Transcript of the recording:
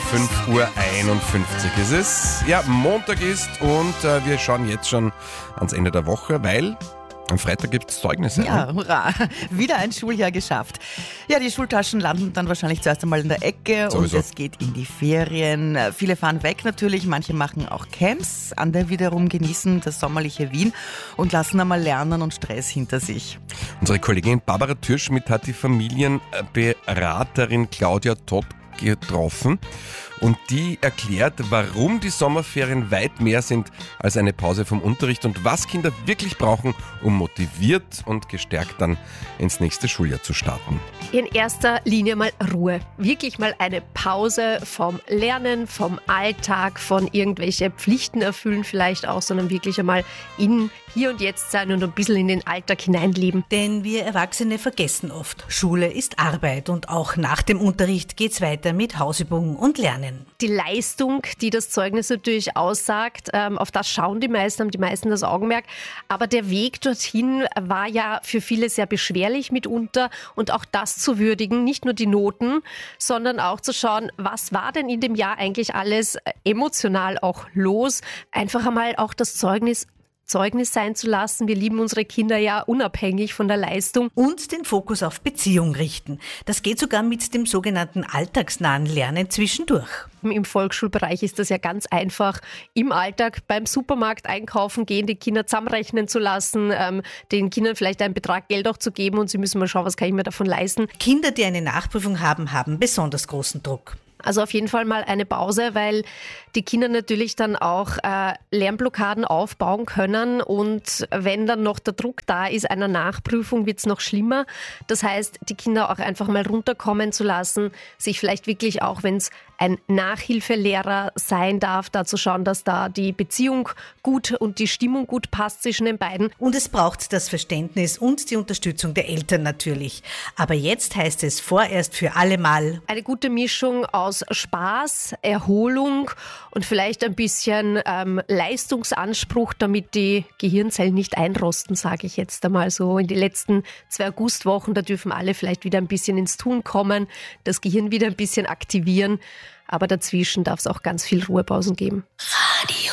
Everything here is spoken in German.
5:51 Uhr ist es. Ja, Montag ist und wir schauen jetzt schon ans Ende der Woche, weil am Freitag gibt es Zeugnisse. Ja, hurra. Wieder ein Schuljahr geschafft. Ja, die Schultaschen landen dann wahrscheinlich zuerst einmal in der Ecke Sowieso. Und es geht in die Ferien. Viele fahren weg natürlich, manche machen auch Camps, andere wiederum genießen das sommerliche Wien und lassen einmal Lernen und Stress hinter sich. Unsere Kollegin Barbara Türschmidt hat die Familienberaterin Claudia Todt getroffen und die erklärt, warum die Sommerferien weit mehr sind als eine Pause vom Unterricht und was Kinder wirklich brauchen, um motiviert und gestärkt dann ins nächste Schuljahr zu starten. In erster Linie mal Ruhe. Wirklich mal eine Pause vom Lernen, vom Alltag, von irgendwelche Pflichten erfüllen vielleicht auch, sondern wirklich einmal in Hier und Jetzt sein und ein bisschen in den Alltag hineinleben. Denn wir Erwachsene vergessen oft, Schule ist Arbeit und auch nach dem Unterricht geht's weiter mit Hausübungen und Lernen. Die Leistung, die das Zeugnis natürlich aussagt, auf das schauen die meisten, haben die meisten das Augenmerk. Aber der Weg dorthin war ja für viele sehr beschwerlich mitunter und auch das zu würdigen, nicht nur die Noten, sondern auch zu schauen, was war denn in dem Jahr eigentlich alles emotional auch los. Einfach einmal auch das Zeugnis sein zu lassen. Wir lieben unsere Kinder ja unabhängig von der Leistung. Und den Fokus auf Beziehung richten. Das geht sogar mit dem sogenannten alltagsnahen Lernen zwischendurch. Im Volksschulbereich ist das ja ganz einfach, im Alltag beim Supermarkt einkaufen gehen, die Kinder zusammenrechnen zu lassen, den Kindern vielleicht einen Betrag Geld auch zu geben und sie müssen mal schauen, was kann ich mir davon leisten. Kinder, die eine Nachprüfung haben, haben besonders großen Druck. Also auf jeden Fall mal eine Pause, weil die Kinder natürlich dann auch Lernblockaden aufbauen können und wenn dann noch der Druck da ist einer Nachprüfung, wird es noch schlimmer. Das heißt, die Kinder auch einfach mal runterkommen zu lassen, sich vielleicht wirklich auch, wenn es ein Nachhilfelehrer sein darf, da zu schauen, dass da die Beziehung gut und die Stimmung gut passt zwischen den beiden. Und es braucht das Verständnis und die Unterstützung der Eltern natürlich. Aber jetzt heißt es vorerst für alle Mal eine gute Mischung aus Spaß, Erholung und vielleicht ein bisschen Leistungsanspruch, damit die Gehirnzellen nicht einrosten, sage ich jetzt einmal so. In die letzten 2 Augustwochen, da dürfen alle vielleicht wieder ein bisschen ins Tun kommen, das Gehirn wieder ein bisschen aktivieren. Aber dazwischen darf es auch ganz viel Ruhepausen geben.